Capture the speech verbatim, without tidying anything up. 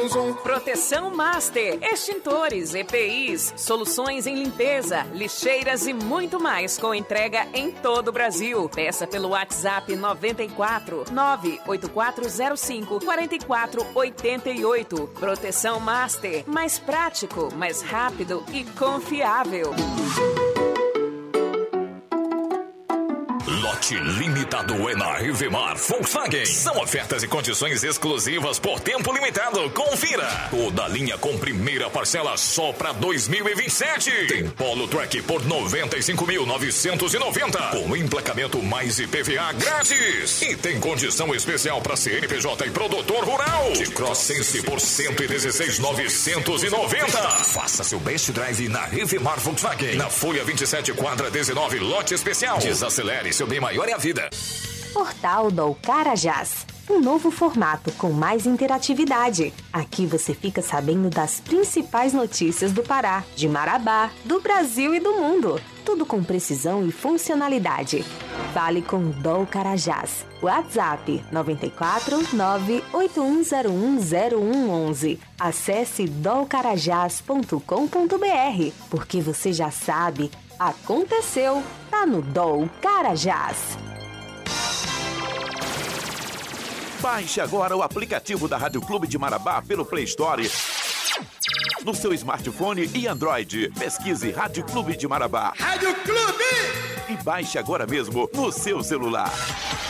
zum zum. Proteção Master, extintores, E P Is, soluções em limpeza, lixeiras e muito mais com entrega em todo o Brasil. Peça pelo WhatsApp noventa e quatro, nove oito quatro zero cinco, quatro quatro oito oito. Proteção Master, mais prático, mais rápido e confiável. Lote limitado é na Rivemar Volkswagen. São ofertas e condições exclusivas por tempo limitado. Confira. Toda a linha com primeira parcela só para dois mil e vinte e sete. Tem Polo Track por noventa e cinco mil novecentos e noventa. Com emplacamento mais I P V A grátis. E tem condição especial para C N P J e produtor rural. De Cross Sense por cento e dezesseis mil novecentos e noventa. Faça seu best drive na Rivemar Volkswagen. Na Folha vinte e sete, quadra dezenove, lote especial. Desacelere, seu bem maior é a vida. Portal do Carajás. Um novo formato com mais interatividade. Aqui você fica sabendo das principais notícias do Pará, de Marabá, do Brasil e do mundo. Tudo com precisão e funcionalidade. Fale com o Dol Carajás. WhatsApp nove quatro nove oito um zero um zero um um um. Acesse dol carajás ponto com ponto b r, porque você já sabe, aconteceu, tá no Dol Carajás. Baixe agora o aplicativo da Rádio Clube de Marabá pelo Play Store, no seu smartphone e Android. Pesquise Rádio Clube de Marabá. Rádio Clube! E baixe agora mesmo no seu celular.